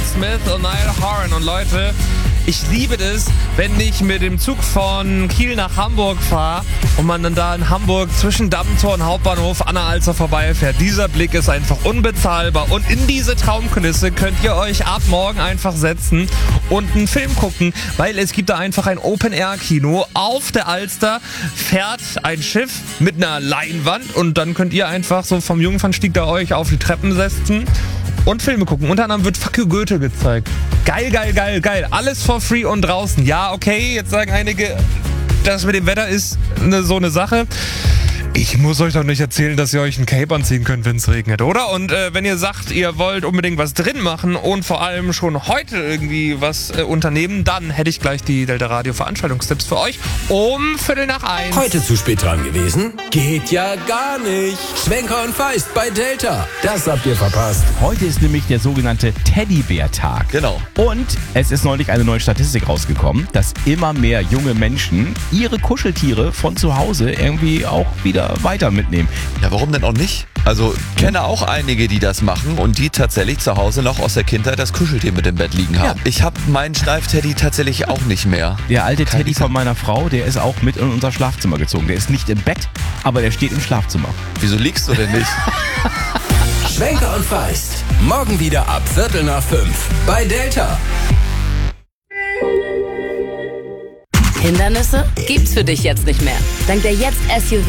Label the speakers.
Speaker 1: Smith und Niall Horan. Und Leute, ich liebe das, wenn ich mit dem Zug von Kiel nach Hamburg fahre und man dann da in Hamburg zwischen Dammtor und Hauptbahnhof an der Alster vorbeifährt. Dieser Blick ist einfach unbezahlbar und in diese Traumkulisse könnt ihr euch ab morgen einfach setzen und einen Film gucken, weil es gibt da einfach ein Open-Air-Kino. Auf der Alster fährt ein Schiff mit einer Leinwand und dann könnt ihr einfach so vom Jungfernstieg da euch auf die Treppen setzen und Filme gucken. Unter anderem wird Fuck you Goethe gezeigt. Geil, geil, geil, geil. Alles for free und draußen. Ja, okay, jetzt sagen einige, das mit dem Wetter ist so eine Sache. Ich muss euch doch nicht erzählen, dass ihr euch ein Cape anziehen könnt, wenn es regnet, oder? Und wenn ihr sagt, ihr wollt unbedingt was drin machen und vor allem schon heute irgendwie was unternehmen, dann hätte ich gleich die Delta Radio Veranstaltungstipps für euch um 1:45.
Speaker 2: Heute zu spät dran gewesen? Geht ja gar nicht. Schwenker und Feist bei Delta. Das habt ihr verpasst.
Speaker 3: Heute ist nämlich der sogenannte Teddybär-Tag.
Speaker 4: Genau.
Speaker 3: Und es ist neulich eine neue Statistik rausgekommen, dass immer mehr junge Menschen ihre Kuscheltiere von zu Hause irgendwie auch wieder weiter mitnehmen.
Speaker 4: Ja, warum denn auch nicht? Also, kenne auch einige, die das machen und die tatsächlich zu Hause noch aus der Kindheit das Kuscheltier mit im Bett liegen haben. Ja. Ich habe meinen Schneif-Teddy tatsächlich auch nicht mehr.
Speaker 3: Der alte Teddy von meiner Frau, der ist auch mit in unser Schlafzimmer gezogen. Der ist nicht im Bett, aber der steht im Schlafzimmer.
Speaker 4: Wieso liegst du denn nicht?
Speaker 2: Schwenker und Feist. Morgen wieder ab 4:45 bei Delta.
Speaker 5: Hindernisse gibt's für dich jetzt nicht mehr. Dank der Jetzt SUV